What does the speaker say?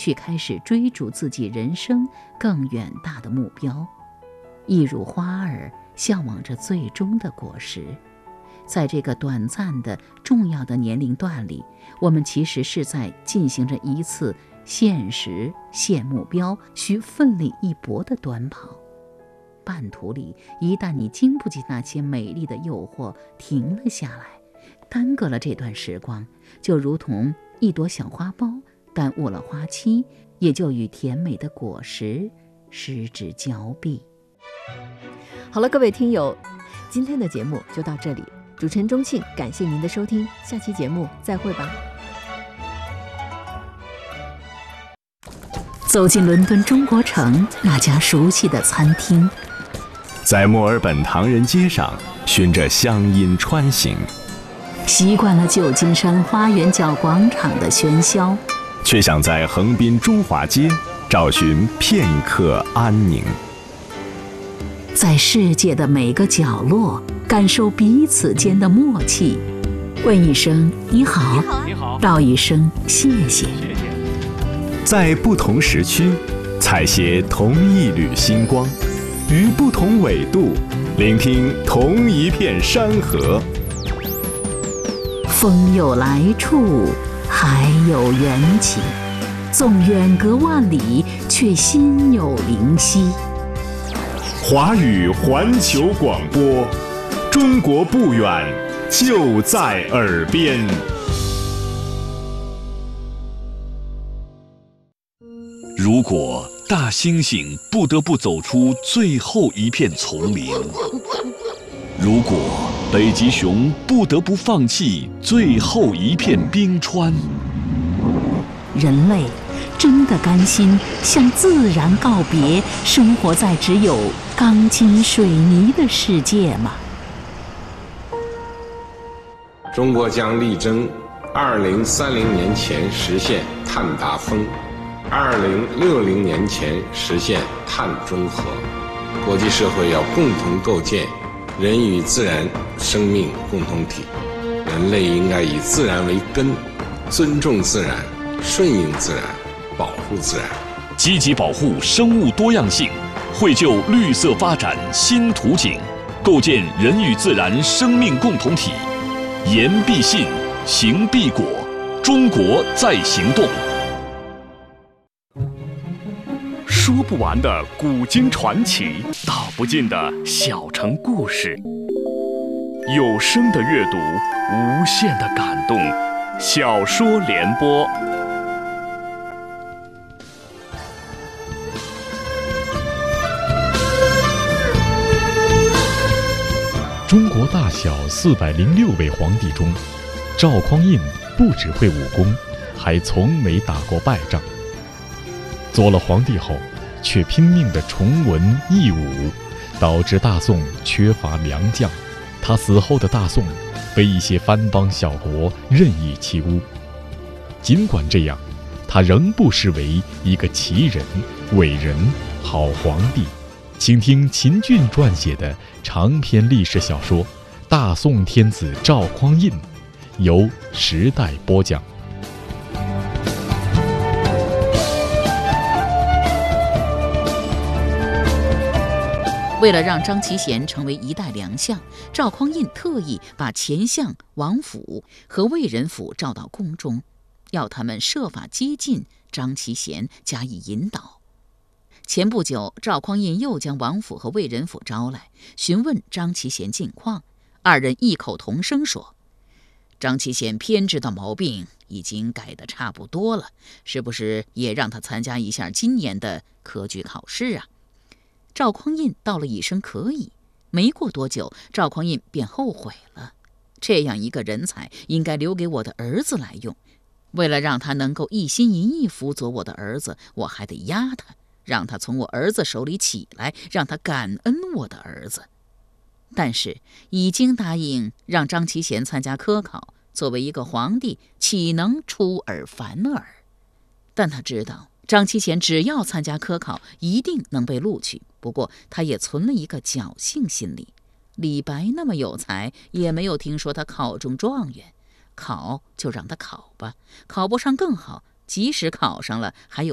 去开始追逐自己人生更远大的目标，一如花儿向往着最终的果实。在这个短暂的重要的年龄段里，我们其实是在进行着一次现实现目标需奋力一搏的短跑。半途里，一旦你经不起那些美丽的诱惑停了下来，耽搁了这段时光，就如同一朵小花苞耽误了花期，也就与甜美的果实失之交臂。 好了，各位听友，今天的节目就到这里。主持人钟庆，感谢您的收听，下期节目再会吧。 走进伦敦中国城那家熟悉的餐厅， 在墨尔本唐人街上循着乡音穿行， 习惯了旧金山花园角广场的喧嚣， 却想在横滨中华街找寻片刻安宁。 在世界的每个角落感受彼此间的默契，问一声你好，道一声谢谢。 在不同时区采撷同一缕星光，于不同纬度聆听同一片山河。 风有来处，海有缘起，纵远隔万里，却心有灵犀。 华语环球广播，中国不远，就在耳边。 如果大猩猩不得不走出最后一片丛林，如果北极熊不得不放弃最后一片冰川， 人类真的甘心向自然告别，生活在只有钢筋水泥的世界吗？ 中国将力争2030年前实现碳达峰，2060年前实现碳中和。国际社会要共同构建人与自然生命共同体，人类应该以自然为根，尊重自然，顺应自然，保护自然， 积极保护生物多样性，绘就绿色发展新图景，构建人与自然生命共同体。言必信，行必果，中国在行动。说不完的古今传奇，道不尽的小城故事。有声的阅读，无限的感动。小说联播。 中国大小406位皇帝中，赵匡胤不只会武功，还从没打过败仗。做了皇帝后，却拼命地崇文抑武，导致大宋缺乏良将。他死后的大宋被一些藩邦小国任意欺污。尽管这样，他仍不失为一个奇人、伟人、好皇帝。请听秦俊撰写的长篇历史小说《大宋天子赵匡胤》，由时代播讲。 为了让张其贤成为一代良相，赵匡胤特意把前相王府和魏仁甫召到宫中，要他们设法接近张其贤，加以引导。前不久，赵匡胤又将王府和魏仁甫招来，询问张其贤近况。二人异口同声说：“张其贤偏知道毛病，已经改得差不多了，是不是也让他参加一下今年的科举考试啊？”赵匡胤道了一声可以。没过多久，赵匡胤便后悔了。这样一个人才，应该留给我的儿子来用。为了让他能够一心一意辅佐我的儿子，我还得压他，让他从我儿子手里起来，让他感恩我的儿子。但是已经答应让张其贤参加科考，作为一个皇帝，岂能出尔反尔？但他知道张其贤只要参加科考，一定能被录取。不过他也存了一个侥幸心理，李白那么有才，也没有听说他考中状元，考就让他考吧，考不上更好，即使考上了，还有